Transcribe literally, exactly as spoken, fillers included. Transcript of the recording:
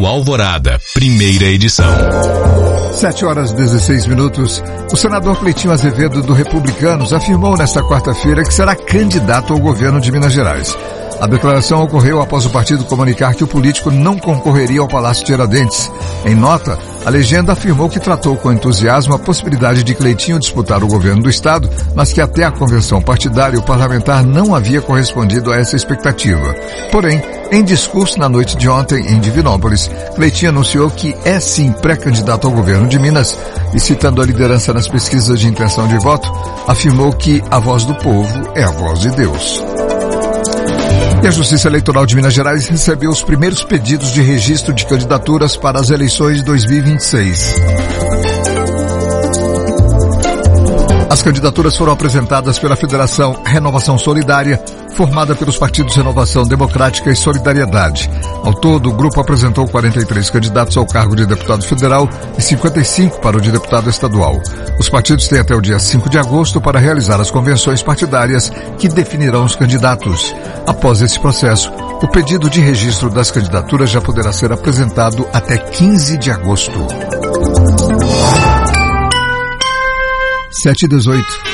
Rádio Alvorada, primeira edição. Sete horas e dezesseis minutos. O senador Cleitinho Azevedo, do Republicanos, afirmou nesta quarta-feira que será candidato ao governo de Minas Gerais. A declaração ocorreu após o partido comunicar que o político não concorreria ao Palácio Tiradentes. Em nota, a legenda afirmou que tratou com entusiasmo a possibilidade de Cleitinho disputar o governo do estado, mas que até a convenção partidária o parlamentar não havia correspondido a essa expectativa. Porém, em discurso na noite de ontem em Divinópolis, Cleitinho anunciou que é sim pré-candidato ao governo de Minas e, citando a liderança nas pesquisas de intenção de voto, afirmou que a voz do povo é a voz de Deus. E a Justiça Eleitoral de Minas Gerais recebeu os primeiros pedidos de registro de candidaturas para as eleições de dois mil e vinte e seis. As candidaturas foram apresentadas pela Federação Renovação Solidária, formada pelos partidos Renovação Democrática e Solidariedade. Ao todo, o grupo apresentou quarenta e três candidatos ao cargo de deputado federal e cinquenta e cinco para o de deputado estadual. Os partidos têm até o dia cinco de agosto para realizar as convenções partidárias que definirão os candidatos. Após esse processo, o pedido de registro das candidaturas já poderá ser apresentado até quinze de agosto. sete e dezoito.